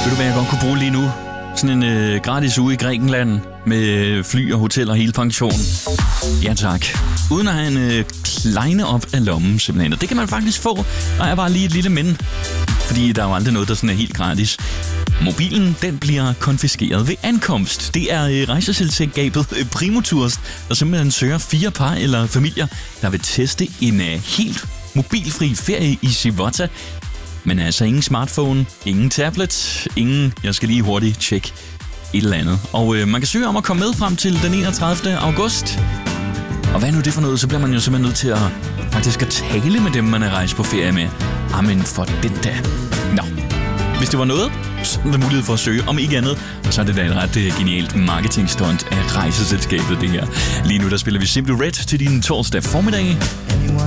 Ved du, hvad jeg godt kunne bruge lige nu? Sådan en gratis uge i Grækenland med fly og hotel og hele pension. Ja tak. Uden at have en kleine op af lommen simpelthen. Og det kan man faktisk få, og er bare lige et lille men. Fordi der er jo aldrig noget, der sådan er helt gratis. Mobilen, den bliver konfiskeret ved ankomst. Det er rejseselskabet Primotours, der simpelthen søger 4 par eller familier, der vil teste en helt mobilfri ferie i Civota. Men altså ingen smartphone, ingen tablet, ingen, jeg skal lige hurtigt tjekke et eller andet. Og man kan søge om at komme med frem til den 31. august. Og hvad er nu det for noget? Så bliver man jo simpelthen nødt til at faktisk at tale med dem, man er rejst på ferie med. Amen for den der. Nå, hvis det var noget, så er der mulighed for at søge. Om ikke andet, så er det da et ret genialt marketingstunt af rejseselskabet, det her. Lige nu der spiller vi Simply Red til din torsdag formiddag.